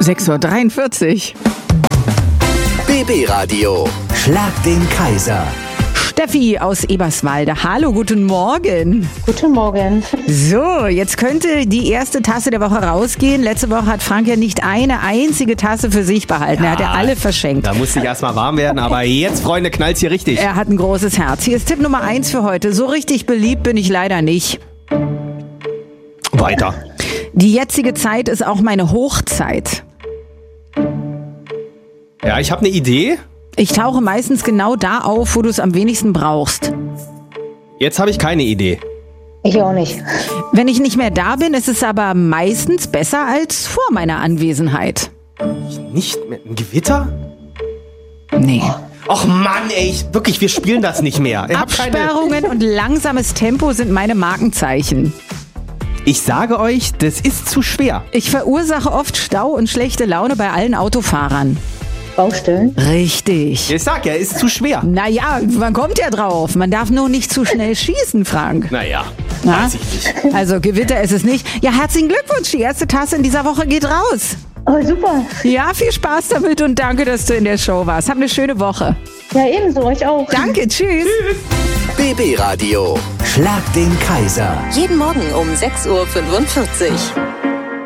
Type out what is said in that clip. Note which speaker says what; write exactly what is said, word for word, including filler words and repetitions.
Speaker 1: sechs Uhr dreiundvierzig.
Speaker 2: B B Radio. Schlag den Kaiser.
Speaker 1: Steffi aus Eberswalde. Hallo, guten Morgen.
Speaker 3: Guten Morgen.
Speaker 1: So, jetzt könnte die erste Tasse der Woche rausgehen. Letzte Woche hat Frank ja nicht eine einzige Tasse für sich behalten.
Speaker 4: Ja,
Speaker 1: er hat ja alle verschenkt.
Speaker 4: Da musste ich erstmal warm werden, aber jetzt, Freunde, knallt's hier richtig.
Speaker 1: Er hat ein großes Herz. Hier ist Tipp Nummer eins für heute. So richtig beliebt bin ich leider nicht.
Speaker 4: Weiter.
Speaker 1: Die jetzige Zeit ist auch meine Hochzeit.
Speaker 4: Ja, ich habe eine Idee.
Speaker 1: Ich tauche meistens genau da auf, wo du es am wenigsten brauchst.
Speaker 4: Jetzt habe ich keine Idee.
Speaker 3: Ich auch nicht.
Speaker 1: Wenn ich nicht mehr da bin, ist es aber meistens besser als vor meiner Anwesenheit.
Speaker 4: Nicht mehr ein Gewitter?
Speaker 1: Nee.
Speaker 4: Och Mann, ey, ich, wirklich, wir spielen das nicht mehr. Ich hab keine...
Speaker 1: Absperrungen und langsames Tempo sind meine Markenzeichen.
Speaker 4: Ich sage euch, das ist zu schwer.
Speaker 1: Ich verursache oft Stau und schlechte Laune bei allen Autofahrern.
Speaker 3: Baustellen?
Speaker 1: Richtig.
Speaker 4: Ich sag ja, ist zu schwer.
Speaker 1: Naja, man kommt ja drauf. Man darf nur nicht zu schnell schießen, Frank.
Speaker 4: Naja,
Speaker 1: Na?
Speaker 4: weiß ich nicht.
Speaker 1: Also Gewitter ist es nicht. Ja, herzlichen Glückwunsch. Die erste Tasse in dieser Woche geht raus.
Speaker 3: Oh, super.
Speaker 1: Ja, viel Spaß damit und danke, dass du in der Show warst. Hab eine schöne Woche.
Speaker 3: Ja, ebenso. Euch auch.
Speaker 1: Danke, tschüss.
Speaker 2: B B Radio. Schlag den Kaiser.
Speaker 5: Jeden Morgen um sechs Uhr fünfundvierzig.